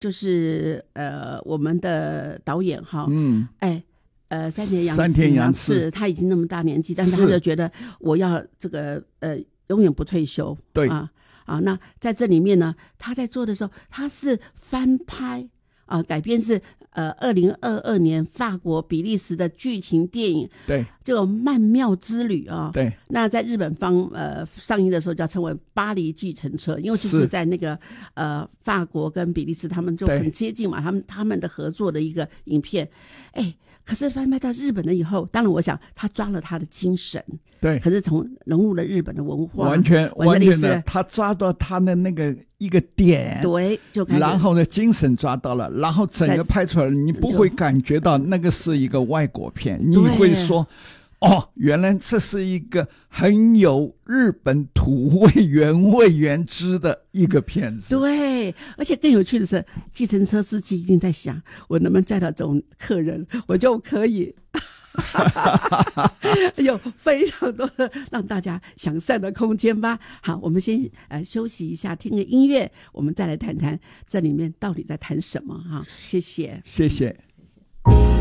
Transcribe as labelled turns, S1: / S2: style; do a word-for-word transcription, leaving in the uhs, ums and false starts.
S1: 就是呃我们的导演哈，嗯，哎。呃，山田洋
S2: 山田洋次
S1: 是他已经那么大年纪，但是他就觉得我要这个呃永远不退休。
S2: 对
S1: 啊啊，那在这里面呢，他在做的时候，他是翻拍啊，改编是呃二零二二年法国比利时的剧情电影，
S2: 对，
S1: 这种曼妙之旅啊。
S2: 对，
S1: 那在日本方呃上映的时候，叫称为巴黎计程车，因为就是在那个呃法国跟比利时他们就很接近嘛，他们他们的合作的一个影片，哎。可是翻拍到日本了以后，当然我想他抓了他的精神，
S2: 对，
S1: 可是从融入了日本的文化，
S2: 完全完全的，他抓到他的那个一个点，
S1: 对，就开始，
S2: 然后呢精神抓到了，然后整个拍出来，你不会感觉到那个是一个外国片，你会说。哦，原来这是一个很有日本土味原味原汁的一个片子。
S1: 对，而且更有趣的是，计程车司机一定在想，我能不能载到这种客人，我就可以有非常多的让大家想象的空间吧。好，我们先呃休息一下，听个音乐，我们再来谈谈这里面到底在谈什么哈。谢谢，
S2: 谢谢。